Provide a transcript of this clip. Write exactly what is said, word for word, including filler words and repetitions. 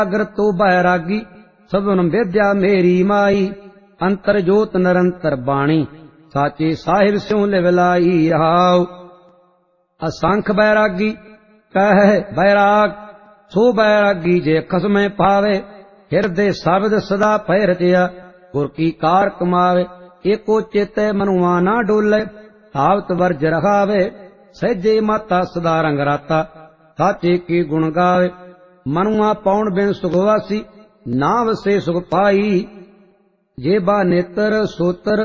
ਅਗਰ ਤੋ ਬੈਰਾਗੀ ਸਭਨ ਵਿਦਿਆ ਮੇਰੀ ਮਾਈ ਅੰਤਰ ਜੋਤ ਨਿਰੰਤਰ ਬਾਣੀ ਸਾਚੇ ਸਾਹਿਬ ਸਿਉ ਲਿਵ ਲਾਈ ਰਹਾਉ। ਅਸੰਖ ਬੈਰਾਗੀ ਕਹਿ ਬੈਰਾਗ ਸੋ ਬੈਰਾਗੀ ਜੇ ਖਸਮੇ ਪਾਵੇ ਹਿਰਦੇ ਸ਼ਬਦ ਸਦਾ ਭੈ ਰਚਿਆ ਗੁਰ ਕੀ ਕਾਰ ਕਮਾਵੇ। ਏਕੋ ਚੇਤੈ ਮਨੁਆ ਨਾ ਡੋਲੇ ਹਾਵਤ ਵਰਜ ਰਖਾਵੇ ਸਹਿਜੇ ਮਾਤਾ ਸਦਾ ਰੰਗ ਰਾਤਾ ਸਾਚੇ ਕੀ ਗੁਣ ਗਾਵੇ। ਮਨੁਆ ਪਾਉਣ ਬਿਨ ਸੁਖ ਵਾਸੀ ਨਾ ਵਸੇ ਸੁਖ ਪਾਈ ਜੇ ਬਾ ਨੇਤਰ ਸੋਤਰ